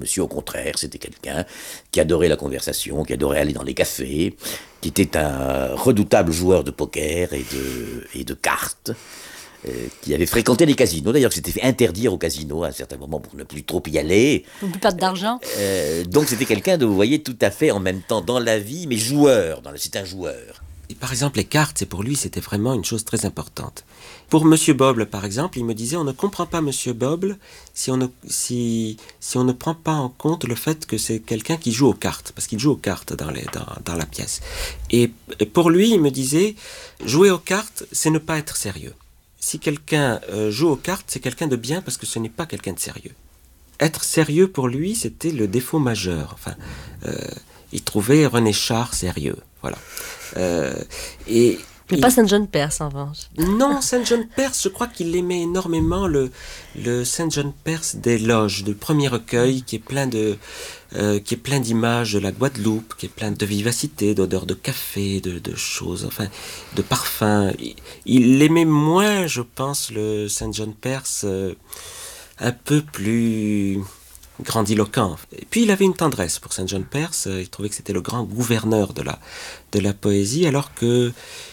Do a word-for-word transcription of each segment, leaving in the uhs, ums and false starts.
monsieur, au contraire, c'était quelqu'un qui adorait la conversation, qui adorait aller dans les cafés, qui était un redoutable joueur de poker et de, et de cartes, euh, qui avait fréquenté les casinos, d'ailleurs, qui s'était fait interdire au casino à un certain moment pour ne plus trop y aller. On ne peut pas d'argent. Euh, donc c'était quelqu'un de, vous voyez, tout à fait en même temps dans la vie, mais joueur, dans le, c'est un joueur. Et par exemple, les cartes, c'est pour lui, c'était vraiment une chose très importante. Pour Monsieur Boble, par exemple, il me disait, on ne comprend pas Monsieur Boble si on ne, si, si on ne prend pas en compte le fait que c'est quelqu'un qui joue aux cartes, parce qu'il joue aux cartes dans, les, dans, dans la pièce. Et pour lui, il me disait, jouer aux cartes, c'est ne pas être sérieux. Si quelqu'un euh, joue aux cartes, c'est quelqu'un de bien parce que ce n'est pas quelqu'un de sérieux. Être sérieux pour lui, c'était le défaut majeur. Enfin, euh, il trouvait René Char sérieux. Voilà. Euh, et, Mais il... pas Saint John Perse, en revanche. Non, Saint John Perse, je crois qu'il aimait énormément le, le Saint John Perse des Loges, du premier recueil, qui est plein de, euh, qui est plein d'images de la Guadeloupe, qui est plein de vivacité, d'odeurs de café, de, de choses, enfin, de parfums. Il, il aimait moins, je pense, le Saint John Perse, euh, un peu plus grandiloquent. Et puis il avait une tendresse pour Saint John Perse, il trouvait que c'était le grand gouverneur de la, de la poésie, alors que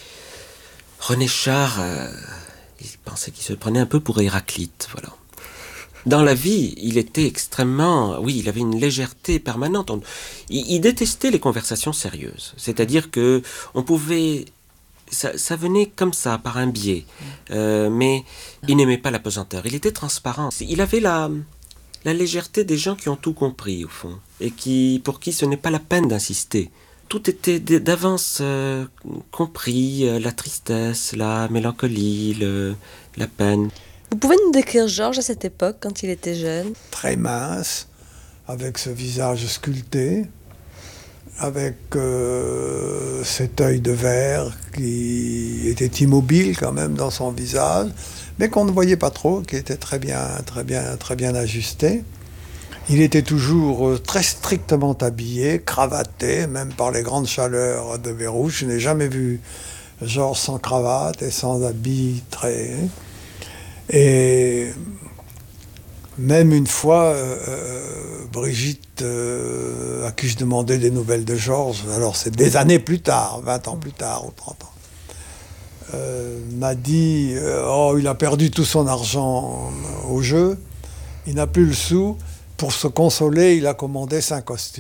René Char, euh, il pensait qu'il se prenait un peu pour Héraclite, voilà. Dans la vie, il était extrêmement... Oui, il avait une légèreté permanente. On, il, il détestait les conversations sérieuses. C'est-à-dire que on pouvait... Ça, ça venait comme ça, par un biais. Euh, mais il n'aimait pas la pesanteur. Il était transparent. Il avait la... la légèreté des gens qui ont tout compris, au fond, et qui, pour qui ce n'est pas la peine d'insister. Tout était d'avance euh, compris, euh, la tristesse, la mélancolie, le, la peine. Vous pouvez nous décrire Georges à cette époque, quand il était jeune? Très mince, avec ce visage sculpté, avec euh, cet œil de verre qui était immobile quand même dans son visage, mais qu'on ne voyait pas trop, qui était très bien, très bien, très bien ajusté. Il était toujours très strictement habillé, cravaté, même par les grandes chaleurs de Beyrouth. Je n'ai jamais vu Georges sans cravate et sans habit très... Et même une fois, euh, Brigitte, euh, à qui je demandais des nouvelles de Georges, alors c'est des années plus tard, vingt ans plus tard ou trente ans, euh, m'a dit euh, « Oh, il a perdu tout son argent au jeu, il n'a plus le sou, pour se consoler, il a commandé cinq costumes. »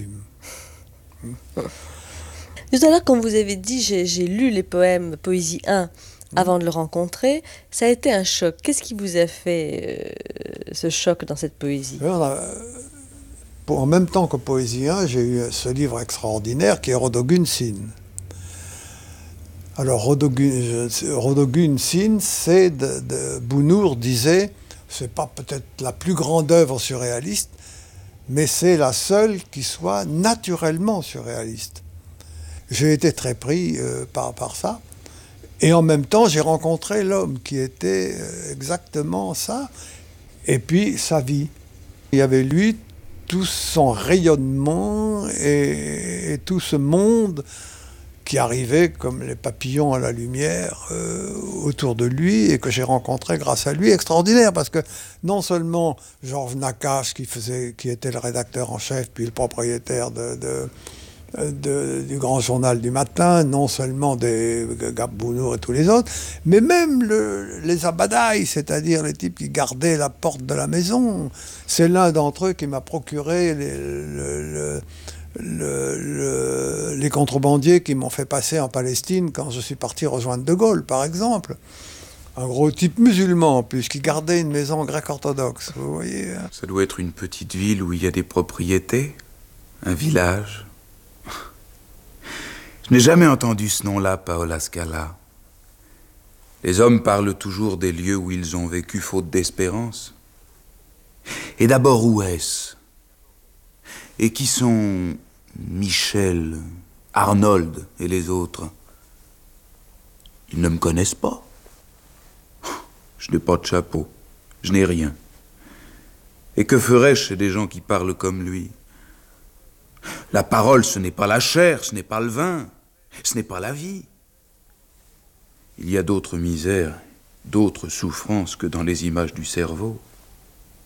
Tout à l'heure, quand vous avez dit « j'ai, j'ai lu les poèmes Poésie un », avant de le rencontrer, ça a été un choc. Qu'est-ce qui vous a fait euh, ce choc dans cette poésie? a, pour, En même temps que Poésie un, j'ai eu ce livre extraordinaire qui est Rodogun Sin. Alors Rodogun, Rodogun Sin, c'est de, de Bounour disait, c'est pas peut-être la plus grande œuvre surréaliste, mais c'est la seule qui soit naturellement surréaliste. J'ai été très pris euh, par, par ça. Et en même temps, j'ai rencontré l'homme qui était exactement ça. Et puis, sa vie. Il y avait lui, tout son rayonnement et, et tout ce monde qui arrivait comme les papillons à la lumière euh, autour de lui et que j'ai rencontré grâce à lui. Extraordinaire, parce que non seulement Georges Nakache, qui, faisait, qui était le rédacteur en chef, puis le propriétaire de... de De, du grand journal du matin, non seulement des Gab Bounour et tous les autres, mais même le, les abadaïs, c'est-à-dire les types qui gardaient la porte de la maison. C'est l'un d'entre eux qui m'a procuré les, le, le, le, le, les contrebandiers qui m'ont fait passer en Palestine quand je suis parti rejoindre De Gaulle, par exemple. Un gros type musulman, en plus, qui gardait une maison grecque-orthodoxe, vous voyez. Ça doit être une petite ville où il y a des propriétés, un village. Je n'ai jamais entendu ce nom-là, Paola Scala. Les hommes parlent toujours des lieux où ils ont vécu faute d'espérance. Et d'abord, où est-ce? Et qui sont Michel, Arnold et les autres? Ils ne me connaissent pas. Je n'ai pas de chapeau, je n'ai rien. Et que ferais-je chez des gens qui parlent comme lui? La parole, ce n'est pas la chair, ce n'est pas le vin, ce n'est pas la vie. Il y a d'autres misères, d'autres souffrances que dans les images du cerveau.